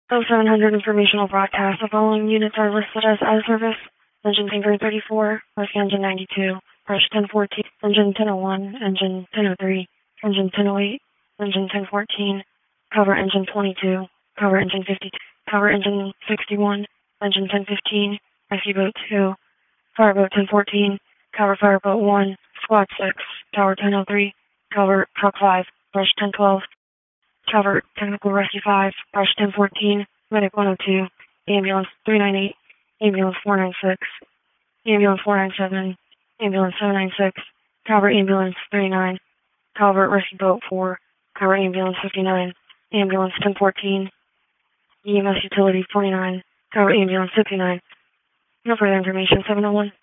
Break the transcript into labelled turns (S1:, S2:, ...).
S1: 0700 informational broadcast. The following units are listed as out of service. Engine Tanker 34, Risk Engine 92, Rush 1014, Engine 1001, Engine 1003, Engine 1008, Engine 1014, Power Engine 22, Power Engine 52, Power Engine 61, Engine 1015, Rescue Boat 2, Fireboat 1014, Tower Fireboat 1, Squad 6, Tower 1003, Tower Truck 5, Rush 1012, Tower Technical Rescue 5, Rush 1014, Medic 102, Ambulance 398, Ambulance 496, Ambulance 497, Ambulance 796, Calvert Ambulance 39, Calvert Rescue Boat 4, Calvert Ambulance 59, Ambulance 1014, EMS Utility 49, Calvert Ambulance 59. No further information, 701.